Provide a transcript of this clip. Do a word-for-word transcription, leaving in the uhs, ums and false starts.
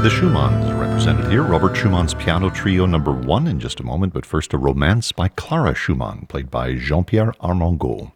The Schumanns are represented here. Robert Schumann's Piano Trio number one in just a moment, but first a romance by Clara Schumann, played by Jean-Pierre Armengaud.